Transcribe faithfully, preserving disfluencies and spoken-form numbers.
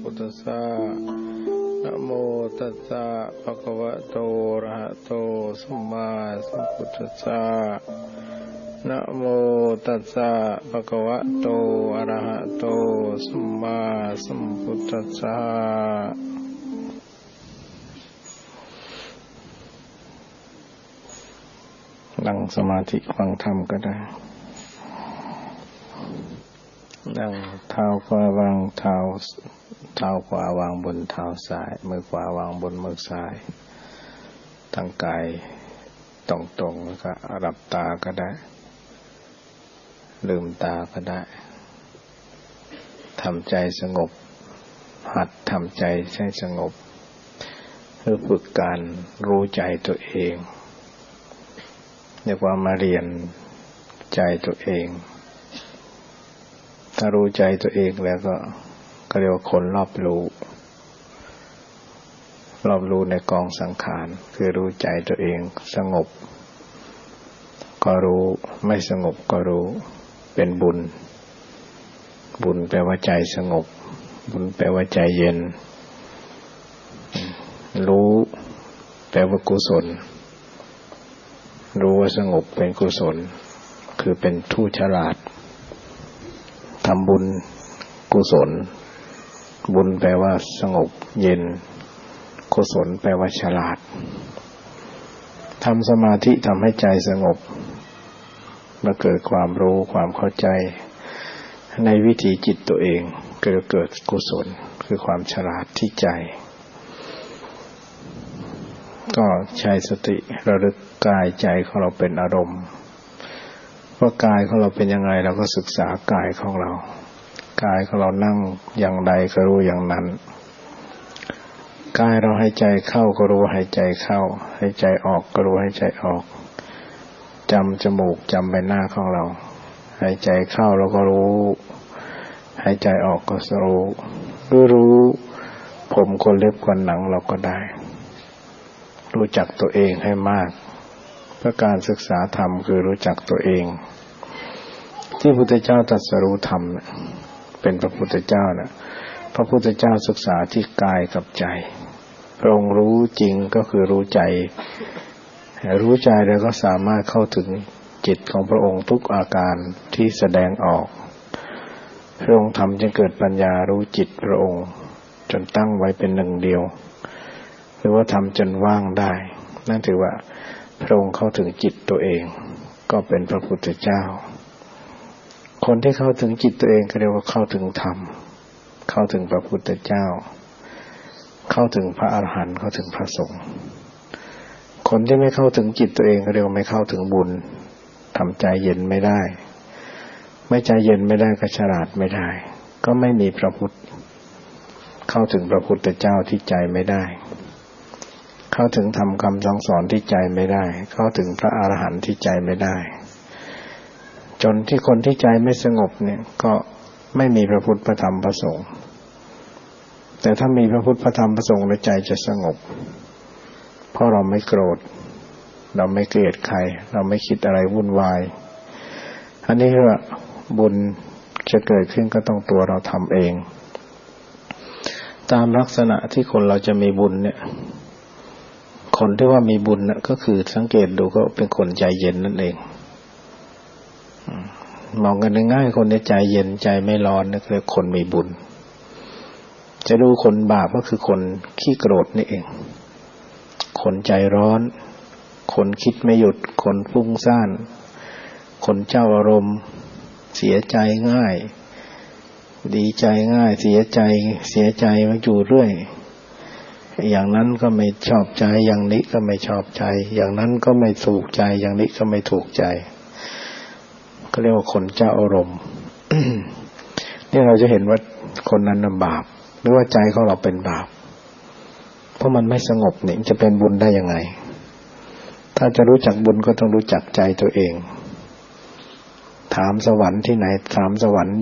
พุทธัสสะนะโมตัสสะภะคะวะโตอะระหะโตสัมมาสัมพุทธัสสะนะโมตัสสะภะคะวะโตอะระหะโตสัมมาสัมพุทธัสสะนั่งสมาธิฟังธรรมก็ได้นั่งเท้าขวาวางเท้าเท้าขวาวางบนเท้าซ้ายมือขวาวางบนมือซ้ายทั้งกายตรงๆแล้วก็หลับตาก็ได้ลืมตาก็ได้ทำใจสงบหัดทำใจให้สงบเพื่อฝึกการรู้ใจตัวเองเรียกว่ามาเรียนใจตัวเองถ้ารู้ใจตัวเองแล้วก็ก็เรียกว่าคนรอบรู้รอบรู้ในกองสังขารคือรู้ใจตัวเองสงบก็รู้ไม่สงบก็รู้เป็นบุญบุญแปลว่าใจสงบบุญแปลว่าใจเย็นรู้แปลว่ากุศลรู้ว่าสงบเป็นกุศลคือเป็นผู้ฉลาดทำบุญกุศลบุญแปลว่าสงบเย็นกุศลแปลว่าฉลาดทำสมาธิทำให้ใจสงบเมื่อเกิดความรู้ความเข้าใจในวิถีจิตตัวเองก็จะเกิดกุศลคือความฉลาดที่ใจก็ใช้สติระลึกกายใจของเราเป็นอารมณ์ว่ากายของเราเป็นยังไงเราก็ศึกษากายของเรากายของเรานั่งอย่างใดก็รู้อย่างนั้นกายเราหายใจเข้าก็รู้หายใจเข้าหายใจออกก็รู้หายใจออกจำจมูกจำใบหน้าของเราหายใจเข้าเราก็รู้หายใจออกก็รู้รู้รู้ผมขนเล็บขนหนังเราก็ได้รู้จักตัวเองให้มากเพื่อการศึกษาธรรมคือรู้จักตัวเองที่พระพุทธเจ้าตรัสรู้ธรรมเป็นพระพุทธเจ้านะพระพุทธเจ้าศึกษาที่กายกับใจพระองค์รู้จริงก็คือรู้ใจรู้ใจแล้วก็สามารถเข้าถึงจิตของพระองค์ทุกอาการที่แสดงออกพระองค์ทำจนเกิดปัญญารู้จิตพระองค์จนตั้งไว้เป็นหนึ่งเดียวหรือว่าทำจนว่างได้นั่นถือว่าพระองค์เข้าถึงจิตตัวเองก็เป็นพระพุทธเจ้าคนที่เข้าถึงจิตตัวเองก็เรียกว่าเข้าถึงธรรมเข้าถึงพระพุทธเจ้าเข้าถึงพระอรหันต์เข้าถึงพระสงฆ์คนที่ไม่เข้าถึงจิตตัวเองก็เรียกว่าไม่เข้าถึงบุญทำใจเย็นไม่ได้ไม่ใจเย็นไม่ได้ก็ฉลาดไม่ได้ก็ไม่มีพระพุทธเข้าถึงพระพุทธเจ้าที่ใจไม่ได้เข้าถึงธรรมคำสั่งสอนที่ใจไม่ได้เข้าถึงพระอรหันต์ที่ใจไม่ได้จนที่คนที่ใจไม่สงบเนี่ยก็ไม่มีพระพุทธพระธรรมพระสงฆ์แต่ถ้ามีพระพุทธพระธรรมพระสงฆ์แล้วใจจะสงบเพราะเราไม่โกรธเราไม่เกลียดใครเราไม่คิดอะไรวุ่นวายอันนี้คือบุญจะเกิดขึ้นก็ต้องตัวเราทำเองตามลักษณะที่คนเราจะมีบุญเนี่ยคนที่ว่ามีบุญนะก็คือสังเกตดูก็เป็นคนใจเย็นนั่นเองมองกันง่ายๆคนในใจเย็นใจไม่ร้อนนั่นคือคนมีบุญจะดูคนบาปก็คือคนขี้โกรธนี่เองคนใจร้อนคนคิดไม่หยุดคนฟุ้งซ่านคนเจ้าอารมณ์เสียใจง่ายดีใจง่ายเสียใจเสียใจมาอยู่เรื่อยอย่างนั้นก็ไม่ชอบใจอย่างนี้ก็ไม่ชอบใจอย่างนั้นก็ไม่ถูกใจอย่างนี้ก็ไม่ถูกใจก็เรียกว่าคนเจ้าอารมณ์ นี่เราจะเห็นว่าคนนั้นน่ะบาปหรือว่าใจของเราเป็นบาปเพราะมันไม่สงบนี่จะเป็นบุญได้ยังไงถ้าจะรู้จักบุญก็ต้องรู้จักใจตัวเองถามสวรรค์ที่ไหนถามสวรรค์